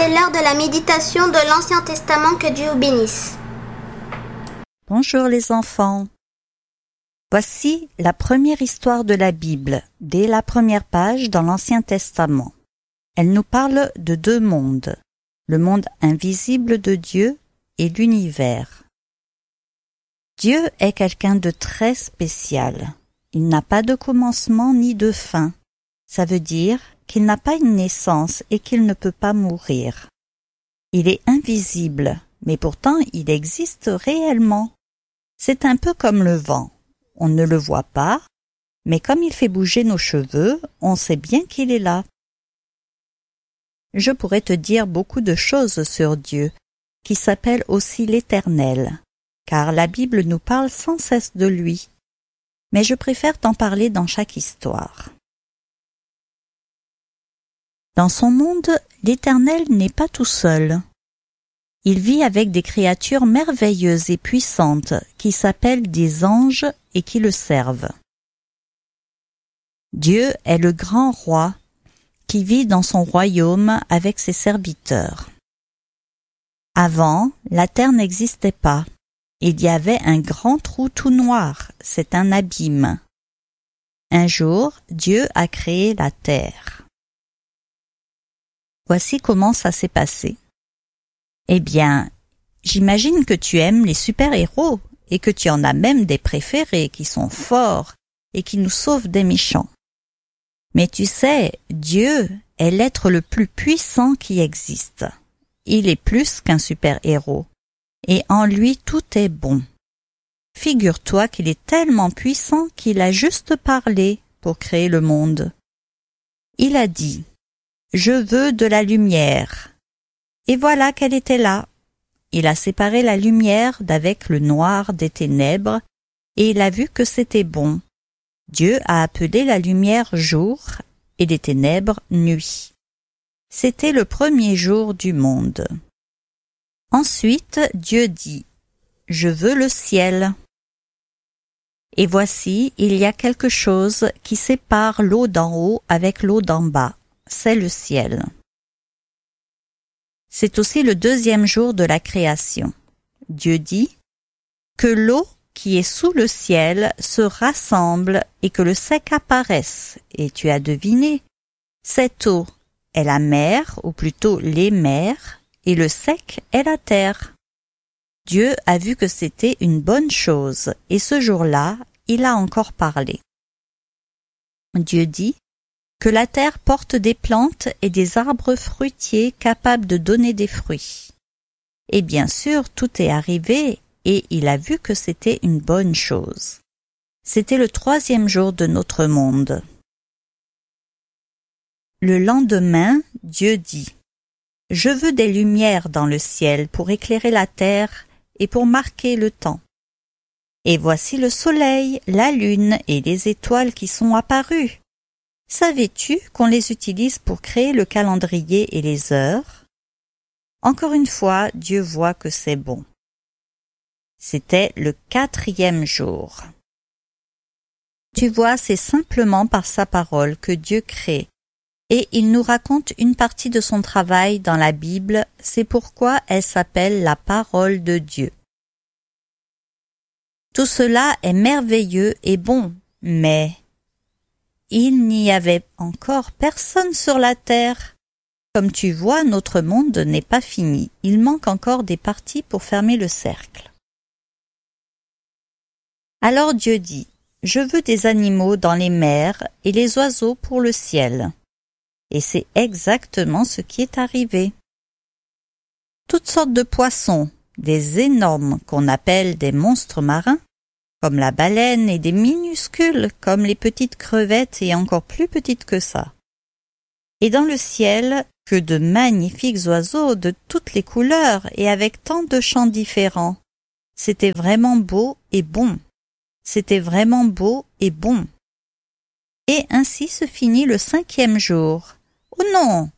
C'est l'heure de la méditation de l'Ancien Testament, que Dieu vous bénisse. Bonjour les enfants. Voici la première histoire de la Bible, dès la première page dans l'Ancien Testament. Elle nous parle de deux mondes, le monde invisible de Dieu et l'univers. Dieu est quelqu'un de très spécial. Il n'a pas de commencement ni de fin. Ça veut dire qu'il n'a pas une naissance et qu'il ne peut pas mourir. Il est invisible, mais pourtant il existe réellement. C'est un peu comme le vent. On ne le voit pas, mais comme il fait bouger nos cheveux, on sait bien qu'il est là. Je pourrais te dire beaucoup de choses sur Dieu, qui s'appelle aussi l'Éternel, car la Bible nous parle sans cesse de lui. Mais je préfère t'en parler dans chaque histoire. Dans son monde, l'Éternel n'est pas tout seul. Il vit avec des créatures merveilleuses et puissantes qui s'appellent des anges et qui le servent. Dieu est le grand roi qui vit dans son royaume avec ses serviteurs. Avant, la terre n'existait pas. Il y avait un grand trou tout noir, c'est un abîme. Un jour, Dieu a créé la terre. Voici comment ça s'est passé. Eh bien, j'imagine que tu aimes les super-héros et que tu en as même des préférés qui sont forts et qui nous sauvent des méchants. Mais tu sais, Dieu est l'être le plus puissant qui existe. Il est plus qu'un super-héros et en lui tout est bon. Figure-toi qu'il est tellement puissant qu'il a juste parlé pour créer le monde. Il a dit: Je veux de la lumière. Et voilà qu'elle était là. Il a séparé la lumière d'avec le noir des ténèbres, et il a vu que c'était bon. Dieu a appelé la lumière jour et les ténèbres nuit. C'était le premier jour du monde. Ensuite, Dieu dit: Je veux le ciel. Et voici, il y a quelque chose qui sépare l'eau d'en haut avec l'eau d'en bas. C'est le ciel. C'est aussi le deuxième jour de la création. Dieu dit: Que l'eau qui est sous le ciel se rassemble et que le sec apparaisse. Et tu as deviné, cette eau est la mer, ou plutôt les mers, et le sec est la terre. Dieu a vu que c'était une bonne chose, et ce jour-là, il a encore parlé. Dieu dit que la terre porte des plantes et des arbres fruitiers capables de donner des fruits. Et bien sûr, tout est arrivé et il a vu que c'était une bonne chose. C'était le troisième jour de notre monde. Le lendemain, Dieu dit: Je veux des lumières dans le ciel pour éclairer la terre et pour marquer le temps. Et voici le soleil, la lune et les étoiles qui sont apparues. Savais-tu qu'on les utilise pour créer le calendrier et les heures? Encore une fois, Dieu voit que c'est bon. C'était le 4e jour. Tu vois, c'est simplement par sa parole que Dieu crée. Et il nous raconte une partie de son travail dans la Bible, c'est pourquoi elle s'appelle la parole de Dieu. Tout cela est merveilleux et bon, mais il n'y avait encore personne sur la terre. Comme tu vois, notre monde n'est pas fini. Il manque encore des parties pour fermer le cercle. Alors Dieu dit: Je veux des animaux dans les mers et les oiseaux pour le ciel. Et c'est exactement ce qui est arrivé. Toutes sortes de poissons, des énormes qu'on appelle des monstres marins, comme la baleine, et des minuscules comme les petites crevettes et encore plus petites que ça. Et dans le ciel, que de magnifiques oiseaux de toutes les couleurs et avec tant de chants différents. C'était vraiment beau et bon. C'était vraiment beau et bon. Et ainsi se finit le 5e jour. Oh non,